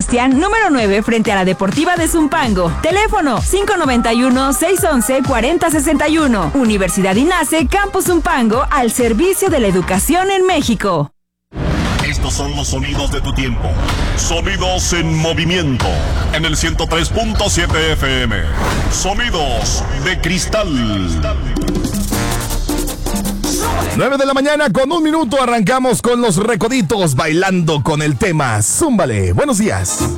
Cristian, número 9, frente a la Deportiva de Zumpango. Teléfono 591-611-4061. Universidad INACE Campus Zumpango, al servicio de la educación en México. Estos son los sonidos de tu tiempo. Sonidos en movimiento. En el 103.7 FM. Sonidos de cristal. 9 de la mañana con 1 minuto. Arrancamos con los Recoditos bailando con el tema Zúmbale. Buenos días.